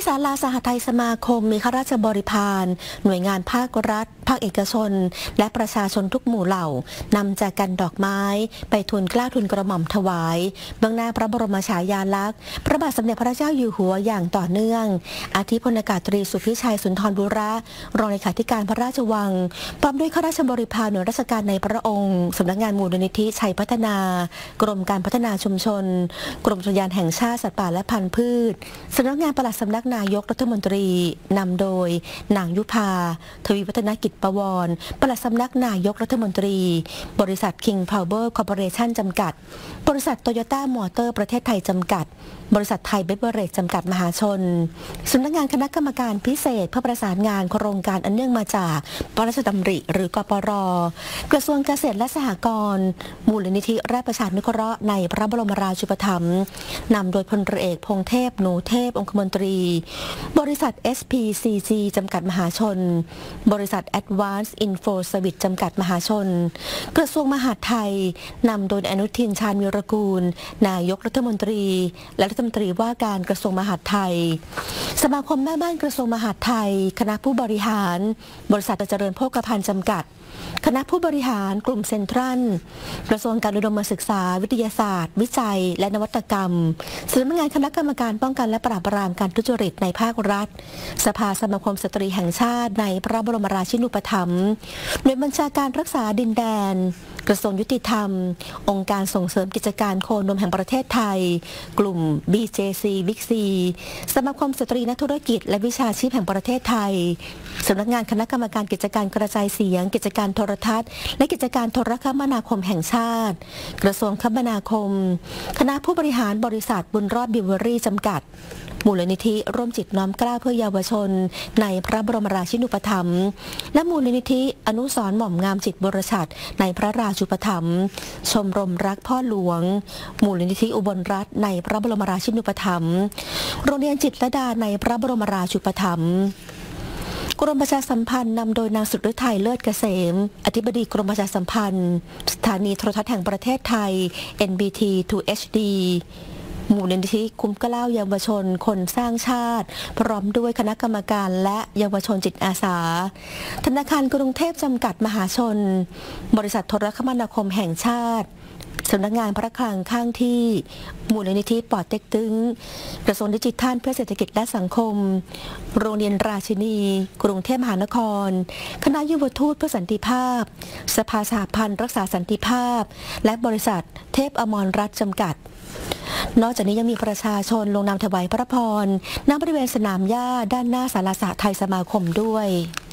ศาลาสหไทยสมาคมมีข้าราชบริพารหน่วยงานภาครัฐภาคเอกชนและประชาชนทุกหมู่เหล่านำแจกันดอกไม้ไปทูลเกล้าทูลกระหม่อมถวายเบื้องหน้าพระบรมฉายาลักษณ์พระบาทสมเด็จพระเจ้าอยู่หัวอย่างต่อเนื่องอาทิพลอากาศตรีสุพิชัยสุนทรบุระรองเลขาธิการพระราชวังพร้อมด้วยข้าราชบริพารหน่วยราชการในพระองค์สำนักงานมูลนิธิชัยพัฒนากรมการพัฒนาชุมชนกรมอุทยานแห่งชาติสัตว์ป่าและพันธุ์พืชสำนักงานปลัดสำนักนายกรัฐมนตรีนำโดยนางยุพาทวีวัฒนกิจประวรปลัดสำนักนายกรัฐมนตรีบริษัท King Power Corporation จำกัดบริษัทโตโยต้ามอเตอร์ประเทศไทยจำกัดบริษัทไทยเบเวอเรจจำกัดมหาชนสำนักงานคณะกรรมการพิเศษเพื่อประสานงานโครงการอันเนื่องมาจากพระราชดำริหรือกปร.กระทรวงเกษตรและสหกรณ์มูลนิธิราชประชานุเคราะห์ในพระบรมราชูปถัมภ์นำโดยพลเรือเอกพงษ์เทพหนูเทพองคมนตรีบริษัท SPCG จำกัดมหาชนบริษัท Advanced Info Service จำกัดมหาชนกระทรวงมหาดไทยนำโดยอนุทินชาญวีรกูลนายกรัฐมนตรีและรัฐมนตรีว่าการกระทรวงมหาดไทยสมาคมแม่บ้านกระทรวงมหาดไทยคณะผู้บริหารบริษัทเจริญโภคภัณฑ์จำกัดคณะผู้บริหารกลุ่มเซ็นทรัลกระทรวงการอุดมศึกษาวิทยาศาสตร์วิจัยและนวัตกรรมสำนักงานคณะกรรมการป้องกันและปราบปรามการทุจริตในภาครัฐสภาสมาคมสตรีแห่งชาติในพระบรมราชินูปถัมภ์หน่วยบัญชาการรักษาดินแดนกระทรวงยุติธรรมองค์การส่งเสริมกิจการโคนมแห่งประเทศไทยกลุ่ม BJC Big C สมาคมสตรีนักธุรกิจและวิชาชีพแห่งประเทศไทยสำนักงานคณะกรรมการกิจการกระจายเสียงกิจการโทรทัศน์และกิจการโทรคมนาคมแห่งชาติกระทรวงคมนาคมคณะผู้บริหารบริษัทบุญรอดบิวเวอรี่จำกัดมูลนิธิร่วมจิตน้อมเกล้าเพื่อเยาวชนในพระบรมราชินูปถัมภ์และมูลนิธิอนุสรณ์หม่อมงามจิตบรชัดในพระราชูปถัมภ์ชมรมรักพ่อหลวงมูลนิธิอุบลรัตน์ในพระบรมราชินูปถัมภ์โรงเรียนจิตรลดาในพระบรมราชูปถัมภ์กรมประชาสัมพันธ์นำโดยนางสุดฤทัยเลิศเกษมอธิบดีกรมประชาสัมพันธ์สถานีโทรทัศน์แห่งประเทศไทย NBT 2 HDมูลนิธิคุ้มเกล้าเยาวชนคนสร้างชาติพร้อมด้วยคณะกรรมการและเยาวชนจิตอาสาธนาคารกรุงเทพจำกัดมหาชนบริษัทโทรคมนาคมแห่งชาติสำนักงานพระคลังข้างที่มูลนิธิปอเต็กตึงกระทรวงดิจิทัลเพื่อเศรษฐกิจและสังคมโรงเรียนราชินีกรุงเทพมหานครคณะยุวทูตเพื่อสันติภาพสภาสหพันธ์รักษาสันติภาพและบริษัทเทพอมรรัตน์จำกัดนอกจากนี้ยังมีประชาชนลงนามถวายพระพรณณบริเวณสนามหญ้าด้านหน้าศาลาสหไทยสมาคมด้วย